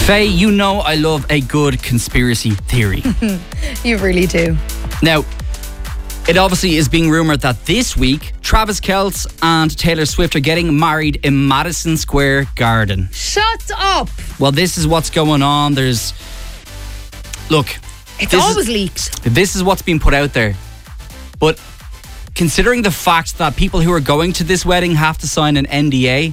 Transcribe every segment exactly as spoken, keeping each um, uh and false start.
Faye, you know I love a good conspiracy theory. You really do. Now, it obviously is being rumoured that this week, Travis Kelce and Taylor Swift are getting married in Madison Square Garden. Shut up. Well, this is what's going on. There's... Look... It's this always is, leaked. This is what's been put out there. But considering the fact that people who are going to this wedding have to sign an N D A,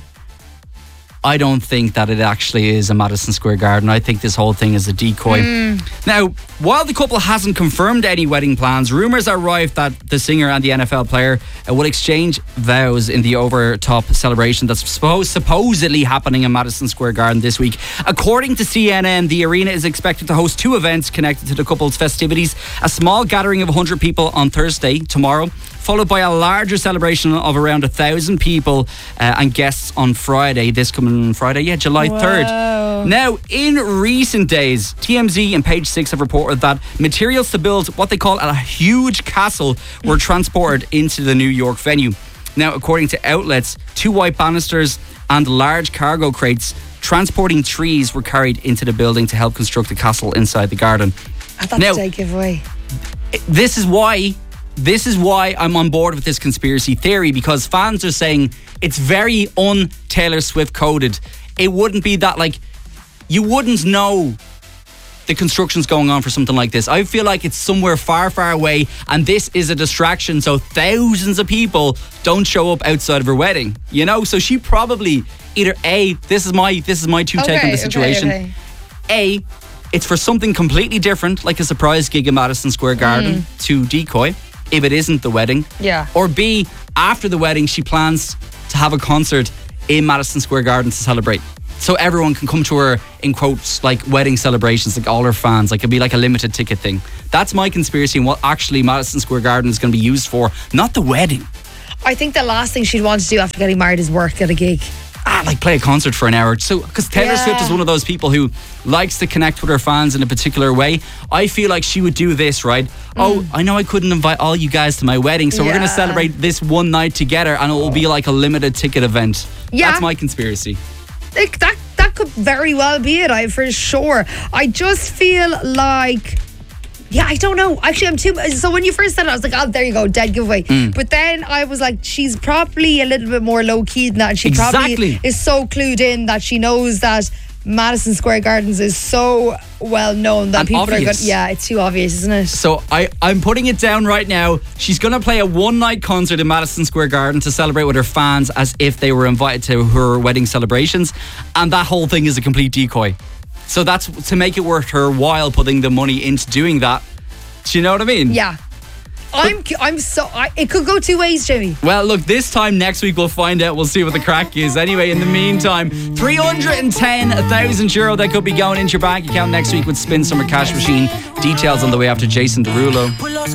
I don't think that it actually is a Madison Square Garden. I think this whole thing is a decoy. Mm. Now, while the couple hasn't confirmed any wedding plans, rumours are rife that the singer and the N F L player uh, will exchange vows in the over-top celebration that's supposed, supposedly happening in Madison Square Garden this week. According to C N N, the arena is expected to host two events connected to the couple's festivities. A small gathering of one hundred people on Thursday, tomorrow, followed by a larger celebration of around a thousand people uh, and guests on Friday, this coming Friday, yeah, July third. Wow. Now, in recent days, T M Z and Page Six have reported that materials to build what they call a huge castle were transported into the New York venue. Now, according to outlets, two white banisters and large cargo crates transporting trees were carried into the building to help construct the castle inside the garden. I thought now, they giveaway. This is why... This is why I'm on board with this conspiracy theory, because fans are saying it's very un-Taylor Swift coded. It wouldn't be that, like, you wouldn't know the construction's going on for something like this. I feel like it's somewhere far, far away, and this is a distraction so thousands of people don't show up outside of her wedding. You know, so she probably either A, this is my this is my two Okay, take on the okay, situation. okay. A, it's for something completely different, like a surprise gig in Madison Square Garden Mm. to decoy, if it isn't the wedding. Yeah. Or B, after the wedding, she plans to have a concert in Madison Square Garden to celebrate. So everyone can come to her, in quotes, like wedding celebrations, like all her fans. Like it'd be like a limited ticket thing. That's my conspiracy and what actually Madison Square Garden is going to be used for, not the wedding. I think the last thing she'd want to do after getting married is work at a gig. Ah, like play a concert for an hour. So, because Taylor Yeah. Swift is one of those people who likes to connect with her fans in a particular way. I feel like she would do this, right? Oh, I know I couldn't invite all you guys to my wedding, so we're going to Yeah. celebrate this one night together, and it will be like a limited ticket event. Yeah. That's my conspiracy. Like, that that could very well be it, I for sure. I just feel like... Yeah, I don't know. Actually, I'm too... So when you first said it, I was like, oh, there you go, dead giveaway. Mm. But then I was like, she's probably a little bit more low-key than that. And she Exactly. probably is so clued in that she knows that Madison Square Gardens is so well known that And people obvious. are going... Yeah, it's too obvious, isn't it? So I, I'm putting it down right now. She's going to play a one-night concert in Madison Square Garden to celebrate with her fans as if they were invited to her wedding celebrations. And that whole thing is a complete decoy. So that's to make it worth her while putting the money into doing that. Do you know what I mean? Yeah. I'm I'm so... I, it could go two ways, Jimmy. Well, look, this time next week we'll find out. We'll see what the crack is. Anyway, in the meantime, three hundred ten thousand euro that could be going into your bank account next week with Spin Summer Cash Machine. Details on the way after Jason Derulo.